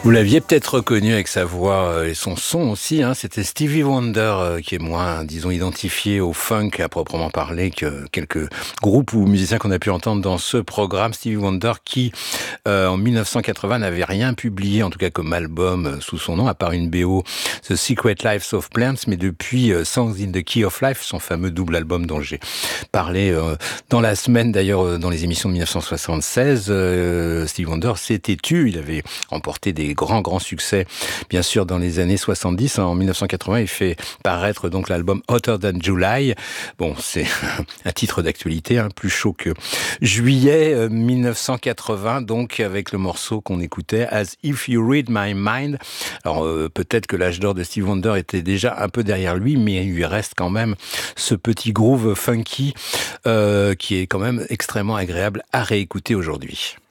Vous l'aviez peut-être reconnu avec sa voix et son son aussi, hein. C'était Stevie Wonder, qui est moins, disons, identifié au funk à proprement parler que quelques groupes ou musiciens qu'on a pu entendre dans ce programme. Stevie Wonder qui, en 1980, n'avait rien publié, en tout cas comme album sous son nom, à part une BO, The Secret Lives of Plants, mais depuis Songs in the Key of Life, son fameux double album dont j'ai parlé dans la semaine, d'ailleurs, dans les émissions de 1976, Stevie Wonder s'était tu, il avait remporté des grands succès, bien sûr, dans les années 70. En 1980, il fait paraître donc l'album Hotter Than July. Bon, c'est un titre d'actualité, hein, plus chaud que juillet 1980, donc avec le morceau qu'on écoutait, As If You Read My Mind. Alors, peut-être que l'âge d'or de Stevie Wonder était déjà un peu derrière lui, mais il lui reste quand même ce petit groove funky qui est quand même extrêmement agréable à réécouter aujourd'hui.